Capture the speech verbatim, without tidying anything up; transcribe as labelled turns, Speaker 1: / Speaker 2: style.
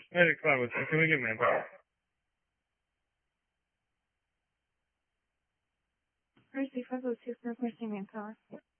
Speaker 1: Medic five oh six, can we get manpower?
Speaker 2: Mercy five oh six, requesting manpower.